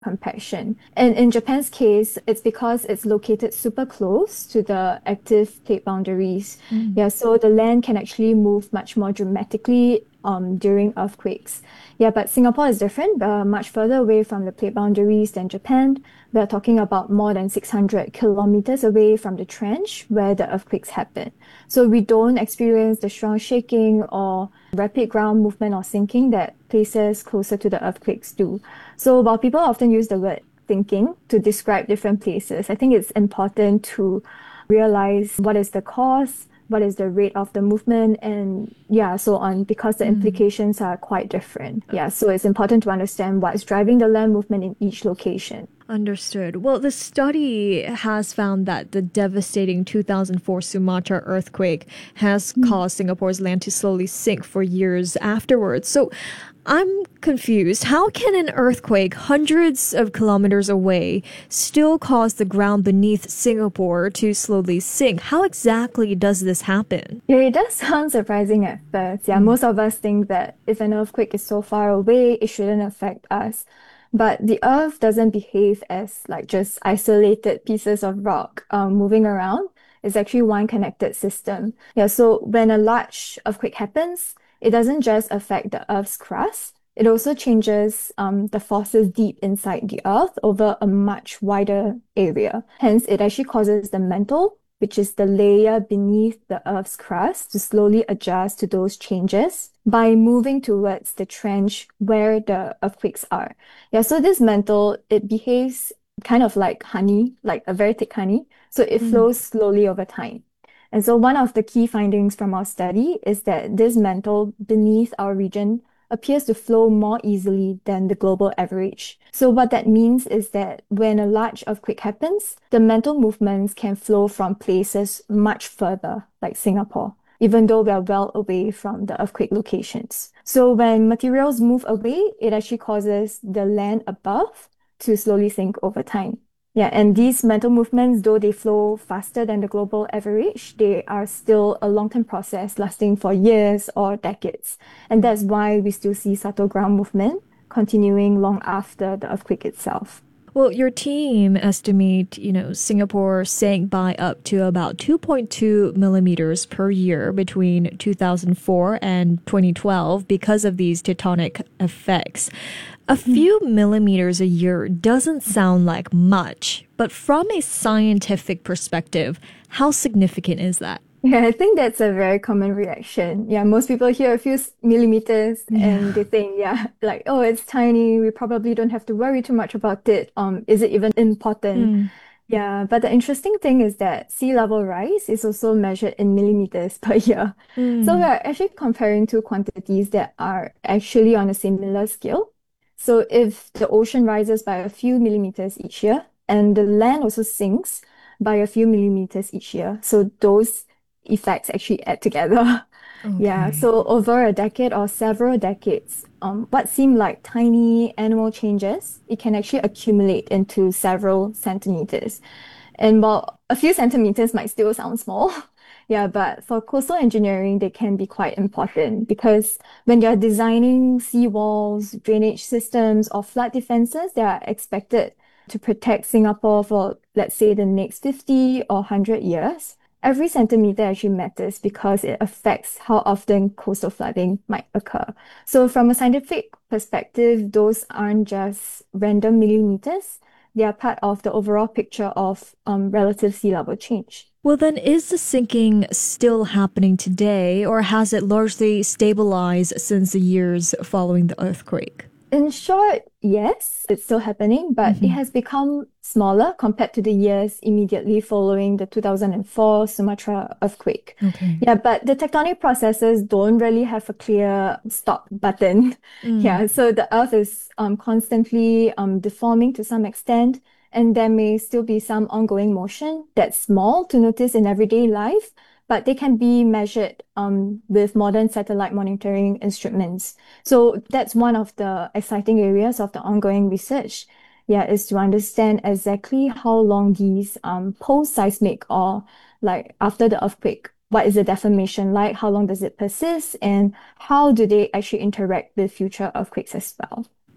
compaction. And in Japan's case, it's because it's located super close to the active plate boundaries. Mm. Yeah, so the land can actually move much more dramatically during earthquakes. Yeah, but Singapore is different, much further away from the plate boundaries than Japan. We're talking about more than 600 kilometers away from the trench where the earthquakes happen. So we don't experience the strong shaking or rapid ground movement or sinking that places closer to the earthquakes do. So while people often use the word thinking to describe different places, I think it's important to realize what is the cause, what is the rate of the movement, and yeah, so on, because the Mm. implications are quite different. Yeah, so it's important to understand what's driving the land movement in each location. Understood. Well, the study has found that the devastating 2004 Sumatra earthquake has caused Singapore's land to slowly sink for years afterwards. So I'm confused. How can an earthquake hundreds of kilometers away still cause the ground beneath Singapore to slowly sink? How exactly does this happen? Yeah, it does sound surprising at first. Yeah, Mm. most of us think that if an earthquake is so far away, it shouldn't affect us. But the Earth doesn't behave as like just isolated pieces of rock moving around. It's actually one connected system. Yeah, so when a large earthquake happens, it doesn't just affect the Earth's crust. It also changes the forces deep inside the Earth over a much wider area. Hence, it actually causes the mantle, which is the layer beneath the Earth's crust, to slowly adjust to those changes by moving towards the trench where the earthquakes are. Yeah, so this mantle, it behaves kind of like honey, like a very thick honey. So it Mm. flows slowly over time. And so one of the key findings from our study is that this mantle beneath our region appears to flow more easily than the global average. So what that means is that when a large earthquake happens, the mantle movements can flow from places much further, like Singapore, even though we are well away from the earthquake locations. So when materials move away, it actually causes the land above to slowly sink over time. Yeah, and these mental movements, though they flow faster than the global average, they are still a long-term process lasting for years or decades. And that's why we still see subtle ground movement continuing long after the earthquake itself. Well, your team estimate, Singapore sank by up to about 2.2 millimeters per year between 2004 and 2012 because of these tectonic effects. A few millimeters a year doesn't sound like much, but from a scientific perspective, how significant is that? Yeah, I think that's a very common reaction. Yeah, most people hear a few millimeters and Yeah. they think, yeah, like, oh, it's tiny. We probably don't have to worry too much about it. Is it even important? Mm. Yeah, but the interesting thing is that sea level rise is also measured in millimeters per year. So Mm. we're actually comparing two quantities that are actually on a similar scale. So if the ocean rises by a few millimeters each year and the land also sinks by a few millimeters each year, so those effects actually add together. Yeah, Okay. so over a decade or several decades, what seem like tiny animal changes, it can actually accumulate into several centimeters. And while a few centimeters might still sound small, yeah, but for coastal engineering, they can be quite important because when you're designing seawalls, drainage systems, or flood defenses, they are expected to protect Singapore for, let's say, the next 50 or 100 years. Every centimeter actually matters because it affects how often coastal flooding might occur. So from a scientific perspective, those aren't just random millimeters. They are part of the overall picture of relative sea level change. Well, then, is the sinking still happening today, or has it largely stabilized since the years following the earthquake? In short, yes, it's still happening, but it Hmm. has become smaller compared to the years immediately following the 2004 Sumatra earthquake. Okay. Yeah, but the tectonic processes don't really have a clear stop button. Mm. Yeah, so the Earth is constantly deforming to some extent, and there may still be some ongoing motion that's small to notice in everyday life, but they can be measured with modern satellite monitoring instruments. So that's one of the exciting areas of the ongoing research. Yeah, is to understand exactly how long these post-seismic or like after the earthquake, what is the deformation like? How long does it persist? And how do they actually interact with future earthquakes as well?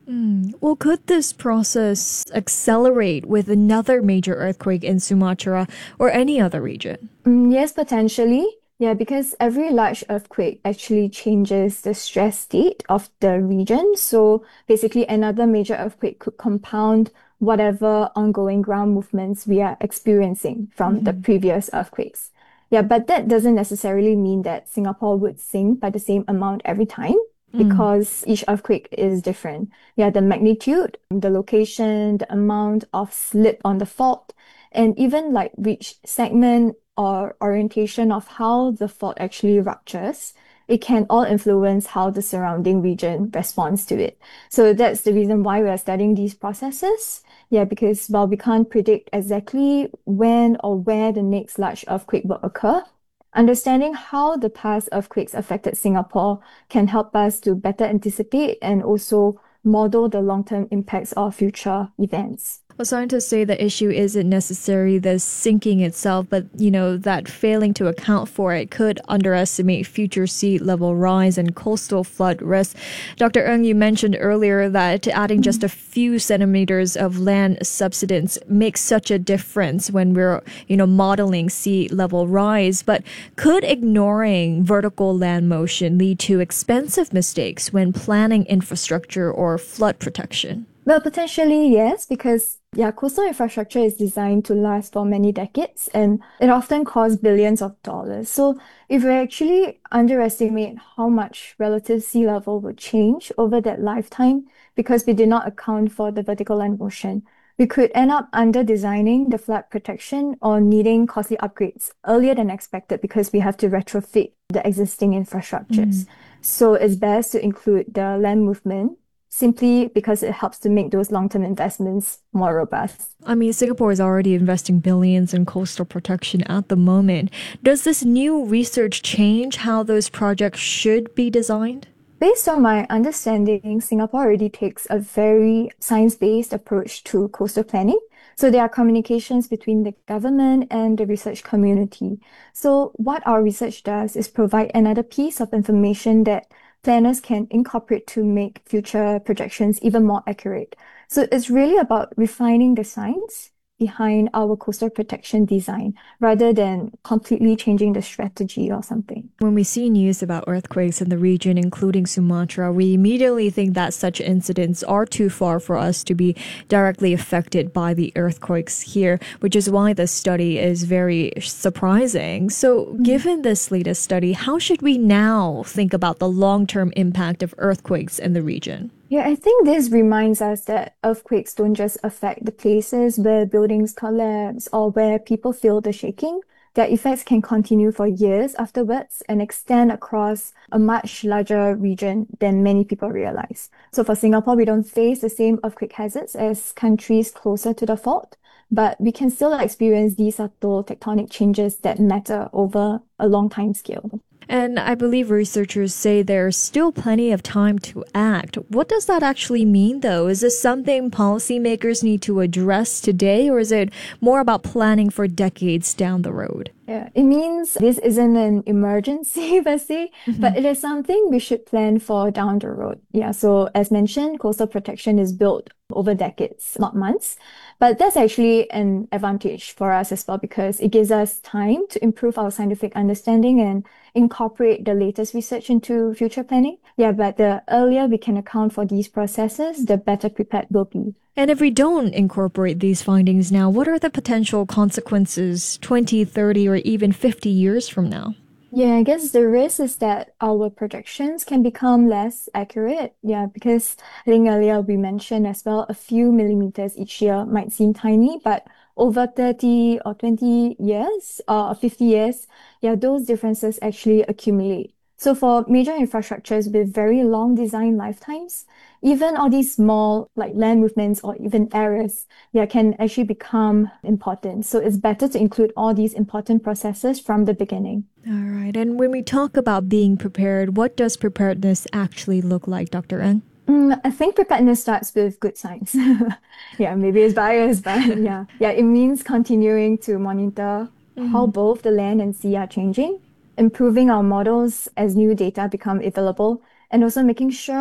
Well, could this process accelerate with another major earthquake in Sumatra or any other region? Yes, potentially. Yeah, because every large earthquake actually changes the stress state of the region. So basically, another major earthquake could compound whatever ongoing ground movements we are experiencing from the Mhm. previous earthquakes. Yeah, but that doesn't necessarily mean that Singapore would sink by the same amount every time Mm. because each earthquake is different. Yeah, the magnitude, the location, the amount of slip on the fault, and even like which segment or orientation of how the fault actually ruptures, it can all influence how the surrounding region responds to it. So that's the reason why we are studying these processes. Yeah, because while we can't predict exactly when or where the next large earthquake will occur, understanding how the past earthquakes affected Singapore can help us to better anticipate and also model the long-term impacts of future events. Well, scientists say the issue isn't necessarily the sinking itself, but that failing to account for it could underestimate future sea level rise and coastal flood risk. Dr. Ng, you mentioned earlier that adding just a few centimeters of land subsidence makes such a difference when we're, modeling sea level rise. But could ignoring vertical land motion lead to expensive mistakes when planning infrastructure or flood protection? Well, potentially, yes, because yeah, coastal infrastructure is designed to last for many decades and it often costs billions of dollars. So if we actually underestimate how much relative sea level would change over that lifetime because we did not account for the vertical land motion, we could end up under designing the flood protection or needing costly upgrades earlier than expected because we have to retrofit the existing infrastructures. So it's best to include the land movement simply because it helps to make those long-term investments more robust. I mean, Singapore is already investing billions in coastal protection at the moment. Does this new research change how those projects should be designed? Based on my understanding, Singapore already takes a very science-based approach to coastal planning. So there are communications between the government and the research community. So what our research does is provide another piece of information that planners can incorporate to make future projections even more accurate. So it's really about refining the science behind our coastal protection design rather than completely changing the strategy or something. When we see news about earthquakes in the region, including Sumatra, we immediately think that such incidents are too far for us to be directly affected by the earthquakes here, which is why this study is very surprising. So, given this latest study, how should we now think about the long term impact of earthquakes in the region? Yeah, I think this reminds us that earthquakes don't just affect the places where buildings collapse or where people feel the shaking. Their effects can continue for years afterwards and extend across a much larger region than many people realize. So for Singapore, we don't face the same earthquake hazards as countries closer to the fault, but we can still experience these subtle tectonic changes that matter over a long time scale. And I believe researchers say there's still plenty of time to act. What does that actually mean, though? Is this something policymakers need to address today, or is it more about planning for decades down the road? Yeah, it means this isn't an emergency per se, but it is something we should plan for down the road. Yeah, so as mentioned, coastal protection is built over decades, not months. But that's actually an advantage for us as well because it gives us time to improve our scientific understanding and incorporate the latest research into future planning. Yeah, but the earlier we can account for these processes, the better prepared we'll be. And if we don't incorporate these findings now, what are the potential consequences 20, 30, or even 50 years from now? Yeah, I guess the risk is that our projections can become less accurate. Yeah, because I think earlier we mentioned as well, a few millimeters each year might seem tiny, but over 30 or 20 years or 50 years, yeah, those differences actually accumulate. So for major infrastructures with very long design lifetimes, even all these small like land movements or even errors, yeah, can actually become important. So it's better to include all these important processes from the beginning. All right. And when we talk about being prepared, what does preparedness actually look like, Dr. Ng? I think preparedness starts with good science. Yeah, maybe it's biased, but yeah. Yeah, it means continuing to monitor how both the land and sea are changing, improving our models as new data become available, and also making sure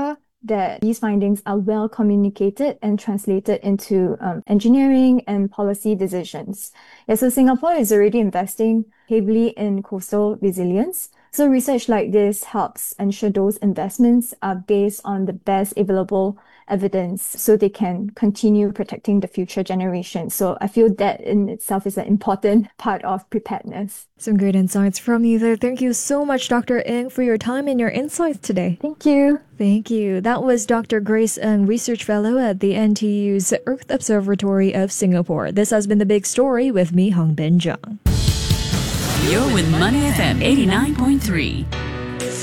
that these findings are well communicated and translated into engineering and policy decisions. Yeah, so Singapore is already investing heavily in coastal resilience. So research like this helps ensure those investments are based on the best available evidence so they can continue protecting the future generations. So I feel that in itself is an important part of preparedness. Some great insights from you there. Thank you so much, Dr. Ng, for your time and your insights today. Thank you. Thank you. That was Dr. Grace Ng, Research Fellow at the NTU's Earth Observatory of Singapore. This has been The Big Story with me, Hong Bin Zhang. You're with Money FM 89.3.